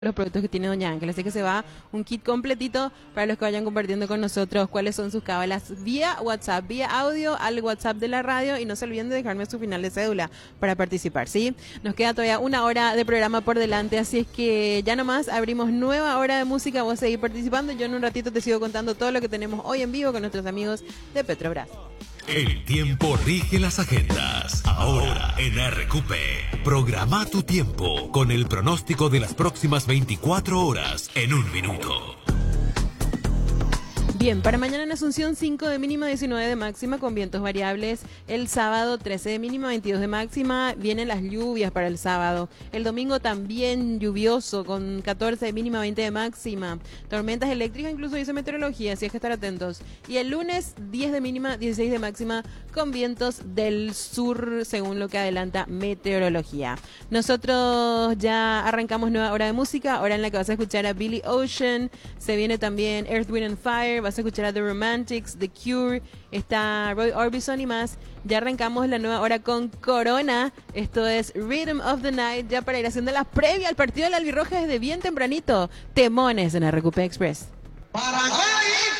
los productos que tiene Doña Ángela. Así que se va un kit completito para los que vayan compartiendo con nosotros cuáles son sus cábalas vía WhatsApp, vía audio al WhatsApp de la radio, y no se olviden de dejarme su final de cédula para participar, ¿sí? Nos queda todavía una hora de programa por delante, así es que ya nomás abrimos nueva hora de música. Vos seguís participando, yo en un ratito te sigo contando todo lo que tenemos hoy en vivo con nuestros amigos de Petrobras. El tiempo rige las agendas. Ahora en RQP, programa tu tiempo con el pronóstico de las próximas 24 horas en un minuto. Bien, para mañana en Asunción 5 de mínima, 19 de máxima con vientos variables. El sábado 13 de mínima, 22 de máxima. Vienen las lluvias para el sábado. El domingo también lluvioso con 14 de mínima, 20 de máxima. Tormentas eléctricas incluso dice meteorología, así es que estar atentos. Y el lunes 10 de mínima, 16 de máxima con vientos del sur según lo que adelanta meteorología. Nosotros ya arrancamos nueva hora de música, hora en la que vas a escuchar a Billy Ocean. Se viene también Earth, Wind and Fire. Vas a escuchar a The Romantics, The Cure, está Roy Orbison y más. Ya arrancamos la nueva hora con Corona. Esto es Rhythm of the Night, ya para ir haciendo la previa al partido del Albirroja desde bien tempranito. Temones en RQP Express.